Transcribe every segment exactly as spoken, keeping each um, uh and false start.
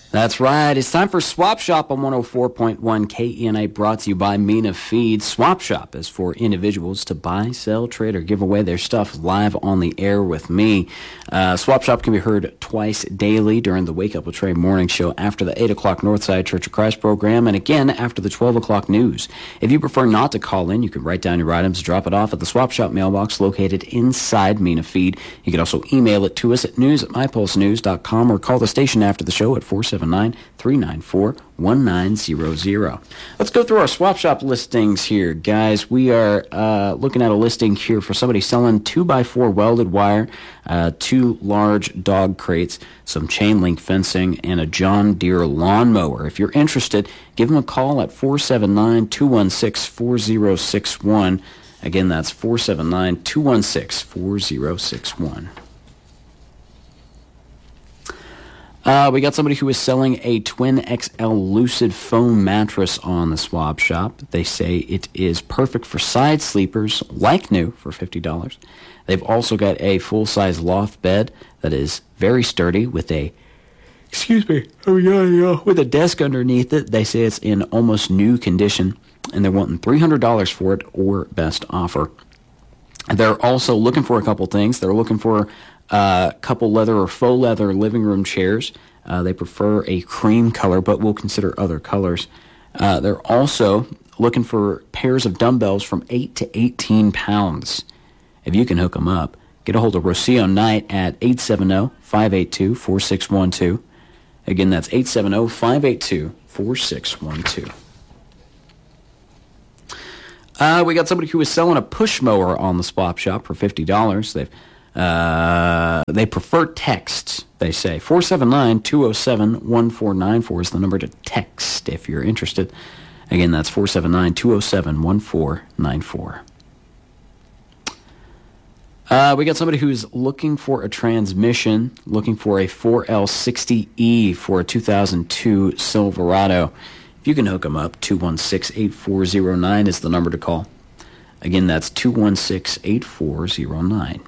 That's right. It's time for Swap Shop on one oh four point one K E N A, brought to you by Mina Feed. Swap Shop is for individuals to buy, sell, trade, or give away their stuff live on the air with me. Uh, Swap Shop can be heard twice daily during the Wake Up with Trey morning show after the eight o'clock Northside Church of Christ program, and again after the twelve o'clock news. If you prefer not to call in, you can write down your items, drop it off at the Swap Shop mailbox located inside Mina Feed. You can also email it to us at news at my pulse news dot com or call the station after the show at four seven nine, three nine four, one nine zero zero. Let's go through our Swap Shop listings here, guys. We are uh, looking at a listing here for somebody selling two by four welded wire, uh, two large dog crates, some chain link fencing, and a John Deere lawnmower. If you're interested, give them a call at four seven nine, two one six, four zero six one. Again, that's four seven nine, two one six, four zero six one. Uh, we got somebody who is selling a Twin X L Lucid foam mattress on the Swap Shop. They say it is perfect for side sleepers, like new, for fifty dollars. They've also got a full-size loft bed that is very sturdy with a, excuse me, oh yeah, yeah, with a desk underneath it. They say it's in almost new condition, and they're wanting three hundred dollars for it or best offer. They're also looking for a couple things. They're looking for a uh, couple leather or faux leather living room chairs. Uh, they prefer a cream color, but will consider other colors. Uh, they're also looking for pairs of dumbbells from eight to eighteen pounds. If you can hook them up, get a hold of Rocio Knight at eight seven zero, five eight two, four six one two. Again, that's eight seven zero, five eight two, four six one two. Uh, we got somebody who is selling a push mower on the Swap Shop for fifty dollars. They've Uh, they prefer text, they say. four seven nine, two oh seven, one four nine four is the number to text if you're interested. Again, that's four seven nine, two oh seven, one four nine four. Uh, we got somebody who's looking for a transmission, looking for a four L sixty E for a two thousand two Silverado. If you can hook them up, two one six, eight four zero nine is the number to call. Again, that's two one six, eight four zero nine.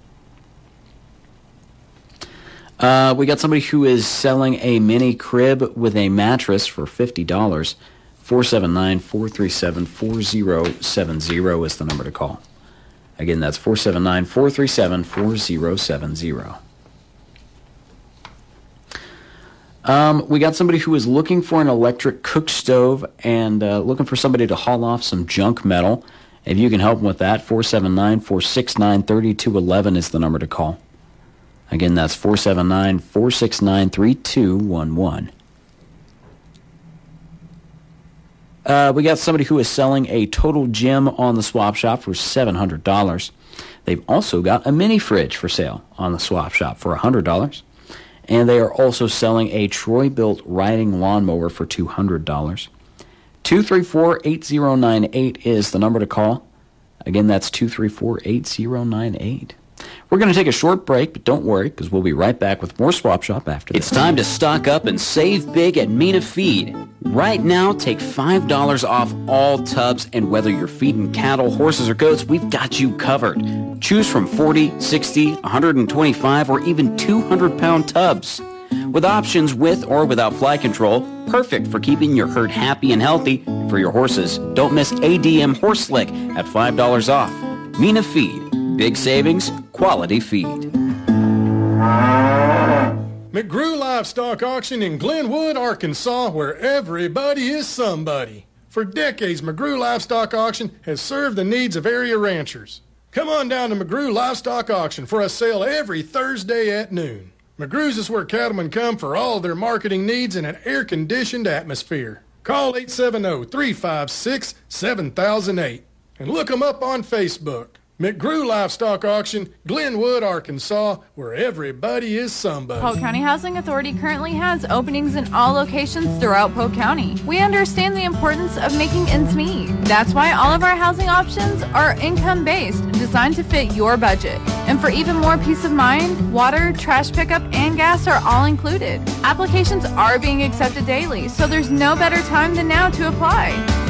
Uh, we got somebody who is selling a mini crib with a mattress for fifty dollars. four seven nine, four three seven, four zero seven zero is the number to call. Again, that's four seven nine, four three seven, four zero seven zero. Um, we got somebody who is looking for an electric cook stove and uh, looking for somebody to haul off some junk metal. If you can help them with that, four seven nine, four six nine, three two one one is the number to call. Again, that's four seven nine, four six nine, three two one one. Uh, we got somebody who is selling a total gym on the Swap Shop for seven hundred dollars. They've also got a mini fridge for sale on the Swap Shop for one hundred dollars. And they are also selling a Troy-built riding lawnmower for two hundred dollars. two three four, eight zero nine eight is the number to call. Again, that's two three four, eight zero nine eight. We're going to take a short break, but don't worry, because we'll be right back with more Swap Shop after this. It's time to stock up and save big at Mina Feed. Right now, take five dollars off all tubs, and whether you're feeding cattle, horses, or goats, we've got you covered. Choose from forty, sixty, one hundred twenty-five, or even two hundred pound tubs. With options with or without fly control, perfect for keeping your herd happy and healthy. For your horses, don't miss A D M Horse Slick at five dollars off. Mina Feed. Big savings, quality feed. McGrew Livestock Auction in Glenwood, Arkansas, where everybody is somebody. For decades, McGrew Livestock Auction has served the needs of area ranchers. Come on down to McGrew Livestock Auction for a sale every Thursday at noon. McGrew's is where cattlemen come for all their marketing needs in an air-conditioned atmosphere. Call eight seven zero, three five six, seven thousand eight and look them up on Facebook. McGrew Livestock Auction, Glenwood, Arkansas, where everybody is somebody. Polk County Housing Authority currently has openings in all locations throughout Polk County. We understand the importance of making ends meet. That's why all of our housing options are income-based, designed to fit your budget. And for even more peace of mind, water, trash pickup, and gas are all included. Applications are being accepted daily, so there's no better time than now to apply.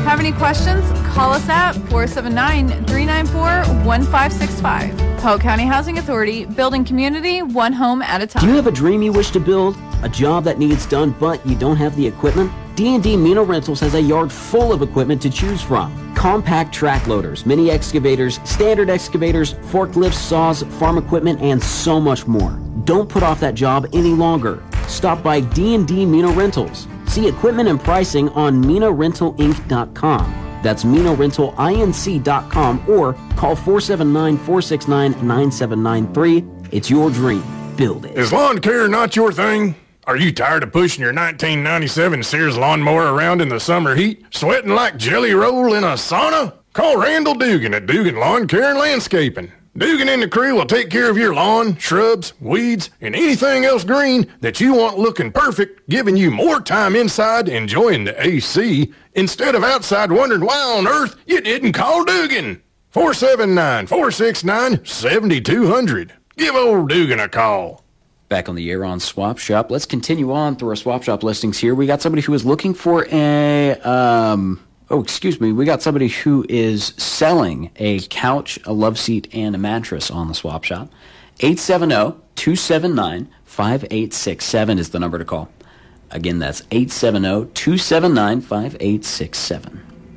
Have any questions? Call us at four seven nine, three nine four, one five six five. Polk County Housing Authority, building community one home at a time. Do you have a dream you wish to build? A job that needs done but you don't have the equipment? D and D Mino Rentals has a yard full of equipment to choose from. Compact track loaders, mini excavators, standard excavators, forklifts, saws, farm equipment, and so much more. Don't put off that job any longer. Stop by D and D Mino Rentals. See equipment and pricing on Mino Rental Inc dot com. That's Mino Rental Inc dot com or call four seven nine, four six nine, nine seven nine three. It's your dream. Build it. Is lawn care not your thing? Are you tired of pushing your nineteen ninety-seven Sears lawnmower around in the summer heat, sweating like Jelly Roll in a sauna? Call Randall Dugan at Dugan Lawn Care and Landscaping. Dugan and the crew will take care of your lawn, shrubs, weeds, and anything else green that you want looking perfect, giving you more time inside enjoying the A C instead of outside wondering why on earth you didn't call Dugan. four seven nine, four six nine, seven two zero zero. Give old Dugan a call. Back on the air on Swap Shop. Let's continue on through our Swap Shop listings here. We got somebody who is looking for a... Um, Oh, excuse me. We got somebody who is selling a couch, a love seat, and a mattress on the Swap Shop. eight seven zero, two seven nine, five eight six seven is the number to call. Again, that's eight seven zero, two seven nine, five eight six seven.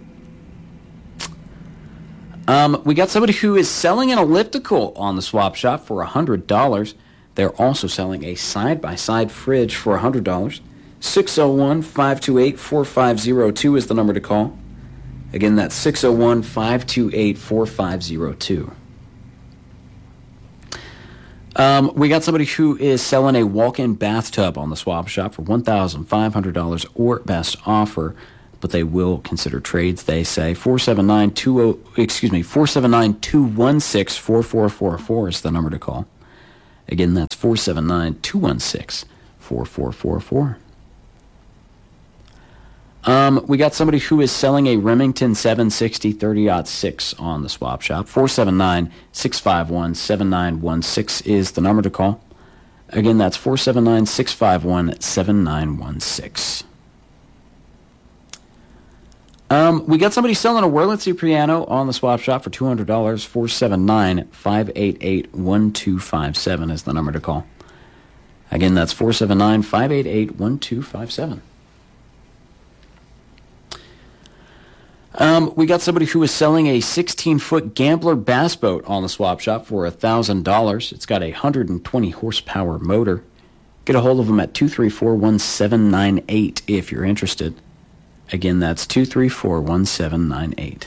Um, we got somebody who is selling an elliptical on the Swap Shop for one hundred dollars. They're also selling a side-by-side fridge for one hundred dollars. six oh one, five two eight, four five zero two is the number to call. Again, that's six oh one, five two eight, four five zero two. Um, we got somebody who is selling a walk-in bathtub on the Swap Shop for one thousand five hundred dollars or best offer, but they will consider trades, they say. four seven nine, two oh, excuse me, four seven nine, two one six, four four four four is the number to call. Again, that's four seven nine, two one six, four four four four. Um, we got somebody who is selling a Remington seven sixty thirty aught six on the Swap Shop. four seven nine, six five one, seven nine one six is the number to call. Again, that's four seven nine, six five one, seven nine one six. Um, we got somebody selling a Wurlitzer piano on the Swap Shop for two hundred dollars. four seven nine, five eight eight, one two five seven is the number to call. Again, that's four seven nine, five eight eight, one two five seven. Um, we got somebody who is selling a sixteen-foot Gambler bass boat on the Swap Shop for one thousand dollars. It's got a one hundred twenty horsepower motor. Get a hold of them at two three four, one seven nine eight if you're interested. Again, that's two three four, one seven nine eight.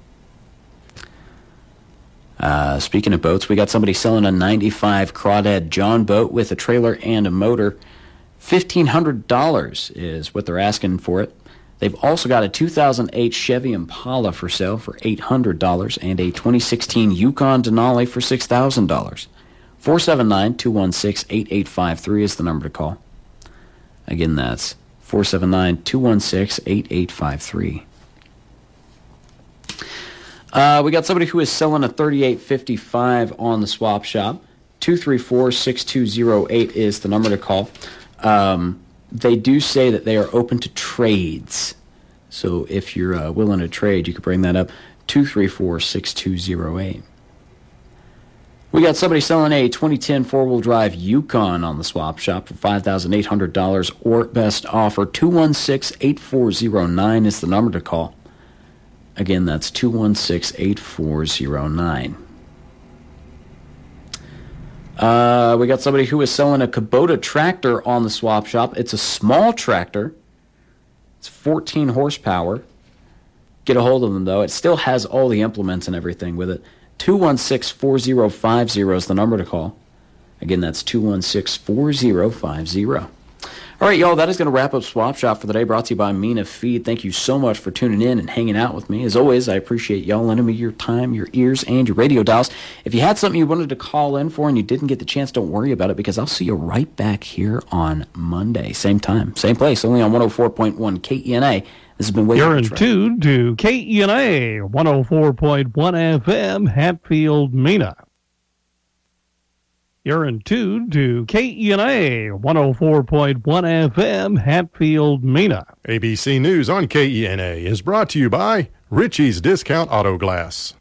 Uh, speaking of boats, we got somebody selling a ninety-five Crawdad John boat with a trailer and a motor. fifteen hundred dollars is what they're asking for it. They've also got a two thousand eight Chevy Impala for sale for eight hundred dollars and a twenty sixteen Yukon Denali for six thousand dollars. four seven nine, two one six, eight eight five three is the number to call. Again, that's four seven nine, two one six, eight eight five three. Uh, we got somebody who is selling a thirty-eight fifty-five on the Swap Shop. two three four, six two zero eight is the number to call. Um... They do say that they are open to trades. So if you're uh, willing to trade, you could bring that up. two three four, six two zero eight. We got somebody selling a twenty ten four-wheel drive Yukon on the Swap Shop for five thousand eight hundred dollars or best offer. two one six, eight four zero nine is the number to call. Again, that's two one six, eight four zero nine. Uh, we got somebody who is selling a Kubota tractor on the Swap Shop. It's a small tractor. It's fourteen horsepower. Get a hold of them, though. It still has all the implements and everything with it. two one six, four zero five zero is the number to call. Again, that's two one six, four zero five zero. All right, y'all, that is going to wrap up Swap Shop for the day, brought to you by Mina Feed. Thank you so much for tuning in and hanging out with me. As always, I appreciate y'all lending me your time, your ears, and your radio dials. If you had something you wanted to call in for and you didn't get the chance, don't worry about it, because I'll see you right back here on Monday. Same time, same place, only on one oh four point one K E N A. This has been Wade. You're in tune to K E N A, one oh four point one F M, Hatfield, Mina. You're in tune to K E N A one oh four point one F M, Hatfield, Mena. A B C News on K E N A is brought to you by Richie's Discount Auto Glass.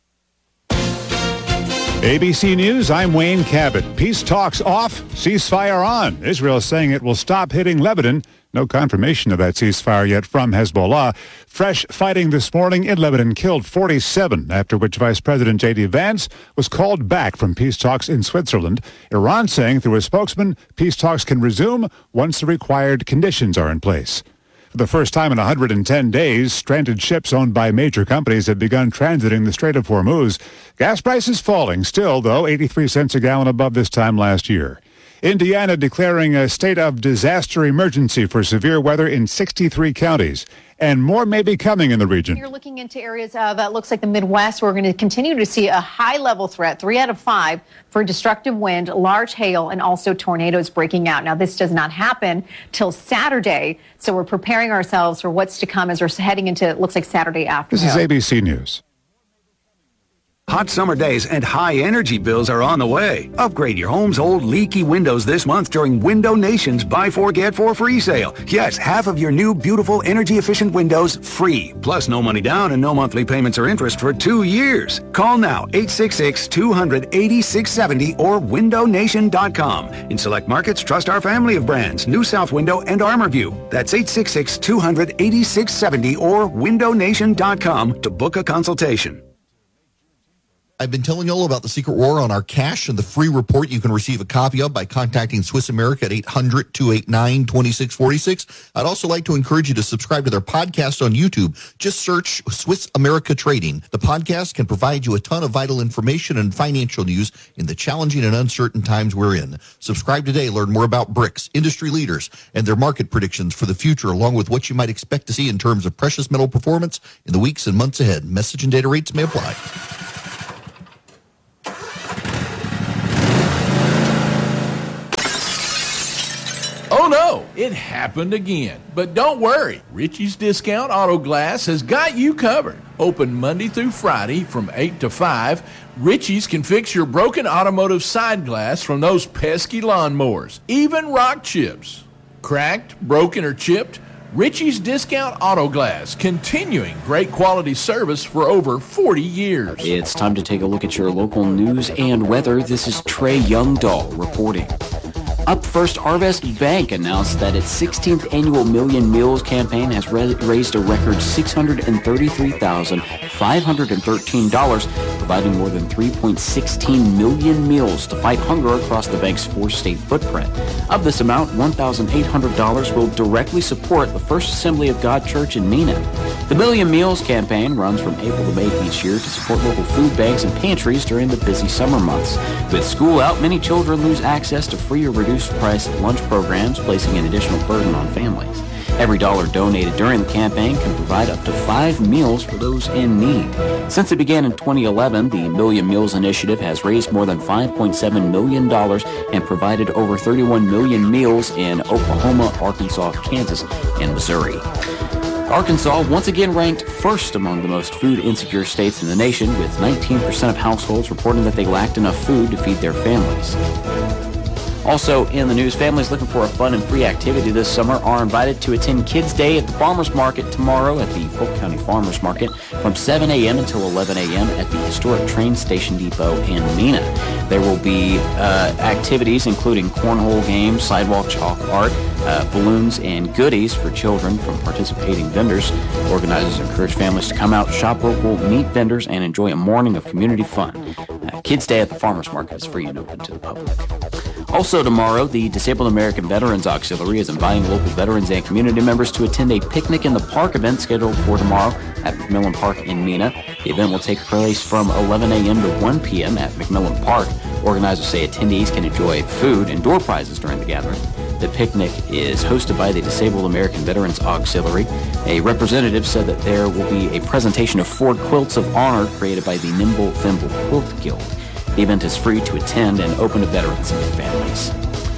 A B C News, I'm Wayne Cabot. Peace talks off, ceasefire on. Israel saying it will stop hitting Lebanon. No confirmation of that ceasefire yet from Hezbollah. Fresh fighting this morning in Lebanon killed forty-seven, after which Vice President J D. Vance was called back from peace talks in Switzerland. Iran saying through a spokesman, peace talks can resume once the required conditions are in place. For the first time in one hundred ten days, stranded ships owned by major companies have begun transiting the Strait of Hormuz. Gas prices falling still, though, eighty-three cents a gallon above this time last year. Indiana declaring a state of disaster emergency for severe weather in sixty-three counties. And more may be coming in the region. You're looking into areas of, uh, looks like the Midwest. We're going to continue to see a high-level threat, three out of five, for destructive wind, large hail, and also tornadoes breaking out. Now, this does not happen till Saturday, so we're preparing ourselves for what's to come as we're heading into, it looks like, Saturday afternoon. This is A B C News. Hot summer days and high energy bills are on the way. Upgrade your home's old leaky windows this month during Window Nation's Buy Four Get Four free sale. Yes, half of your new beautiful energy efficient windows free. Plus no money down and no monthly payments or interest for two years. Call now eight six six, two hundred, eighty-six seventy or window nation dot com. In select markets, trust our family of brands, New South Window and ArmorView. That's eight six six, two hundred, eighty-six seventy or window nation dot com to book a consultation. I've been telling you all about the secret war on our cash and the free report you can receive a copy of by contacting Swiss America at eight hundred, two eight nine, two six four six. I'd also like to encourage you to subscribe to their podcast on YouTube. Just search Swiss America Trading. The podcast can provide you a ton of vital information and financial news in the challenging and uncertain times we're in. Subscribe today. Learn more about BRICS, industry leaders, and their market predictions for the future, along with what you might expect to see in terms of precious metal performance in the weeks and months ahead. Message and data rates may apply. Oh no, it happened again. But don't worry, Richie's Discount Auto Glass has got you covered. Open Monday through Friday from eight to five, Richie's can fix your broken automotive side glass from those pesky lawnmowers, even rock chips. Cracked, broken, or chipped, Richie's Discount Auto Glass, continuing great quality service for over forty years. It's time to take a look at your local news and weather. This is Trey Youngdahl reporting. Up First Arvest Bank announced that its sixteenth annual Million Meals campaign has re- raised a record six hundred thirty-three thousand five hundred thirteen dollars, providing more than three point one six million meals to fight hunger across the bank's four-state footprint. Of this amount, one thousand eight hundred dollars will directly support the First Assembly of God Church in Mena. The Million Meals campaign runs from April to May each year to support local food banks and pantries during the busy summer months. With school out, many children lose access to free or reduced price lunch programs, placing an additional burden on families. Every dollar donated during the campaign can provide up to five meals for those in need. Since it began in twenty eleven, the Million Meals Initiative has raised more than five point seven million dollars and provided over thirty-one million meals in Oklahoma, Arkansas, Kansas, and Missouri. Arkansas once again ranked first among the most food insecure states in the nation, with nineteen percent of households reporting that they lacked enough food to feed their families. Also in the news, families looking for a fun and free activity this summer are invited to attend Kids Day at the Farmers Market tomorrow at the Polk County Farmers Market from seven a.m. until eleven a.m. at the historic train station depot in Mena. There will be uh, activities including cornhole games, sidewalk chalk art, uh, balloons, and goodies for children from participating vendors. Organizers encourage families to come out, shop local, meet vendors, and enjoy a morning of community fun. Uh, Kids Day at the Farmers Market is free and open to the public. Also tomorrow, the Disabled American Veterans Auxiliary is inviting local veterans and community members to attend a Picnic in the Park event scheduled for tomorrow at McMillan Park in Mena. The event will take place from eleven a.m. to one p.m. at McMillan Park. Organizers say attendees can enjoy food and door prizes during the gathering. The picnic is hosted by the Disabled American Veterans Auxiliary. A representative said that there will be a presentation of four quilts of honor created by the Nimble Thimble Quilt Guild. The event is free to attend and open to veterans and their families.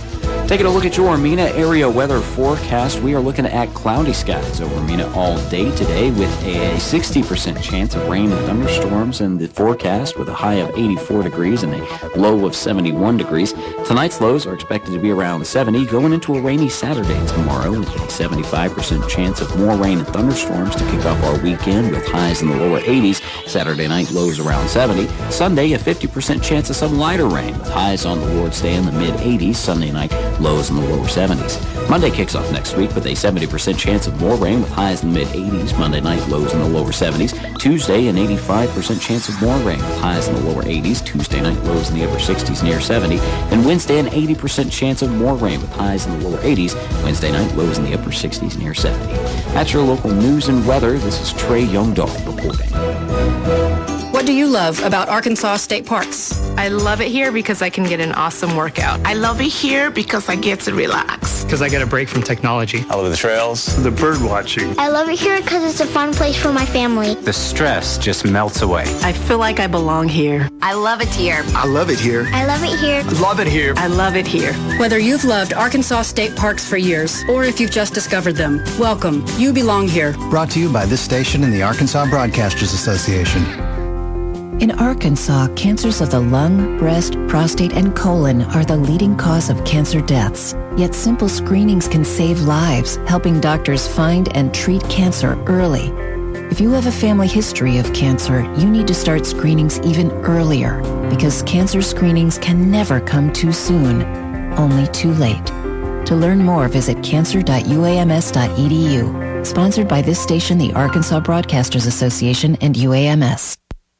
Taking a look at your Mena area weather forecast, we are looking at cloudy skies over Mena all day today with a sixty percent chance of rain and thunderstorms in the forecast with a high of eighty-four degrees and a low of seventy-one degrees. Tonight's lows are expected to be around seventy, going into a rainy Saturday tomorrow with a seventy-five percent chance of more rain and thunderstorms to kick off our weekend with highs in the lower eighties. Saturday night lows around seventy. Sunday, a fifty percent chance of some lighter rain with highs on the Lord's Day in the mid-eighties. Sunday night, lows in the lower seventies. Monday kicks off next week with a seventy percent chance of more rain with highs in the mid-eighties. Monday night, lows in the lower seventies. Tuesday, an eighty-five percent chance of more rain with highs in the lower eighties. Tuesday night, lows in the upper sixties near seventy. And Wednesday, an eighty percent chance of more rain with highs in the lower eighties. Wednesday night, lows in the upper sixties near seventy. That's your local news and weather. This is Trey Youngdahl reporting. What do you love about Arkansas State Parks? I love it here because I can get an awesome workout. I love it here because I get to relax. Because I get a break from technology. I love the trails. The bird watching. I love it here because it's a fun place for my family. The stress just melts away. I feel like I belong here. I love it here. I love it here. I love it here. I love it here. I love it here. Whether you've loved Arkansas State Parks for years or if you've just discovered them, welcome. You belong here. Brought to you by this station and the Arkansas Broadcasters Association. In Arkansas, cancers of the lung, breast, prostate, and colon are the leading cause of cancer deaths. Yet simple screenings can save lives, helping doctors find and treat cancer early. If you have a family history of cancer, you need to start screenings even earlier because cancer screenings can never come too soon, only too late. To learn more, visit cancer dot u a m s dot e d u. Sponsored by this station, the Arkansas Broadcasters Association, and U A M S.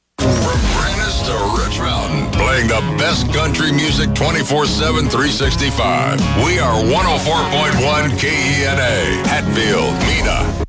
Playing the best country music twenty-four seven, three sixty-five. We are one oh four point one K E N A, Hatfield, Mena.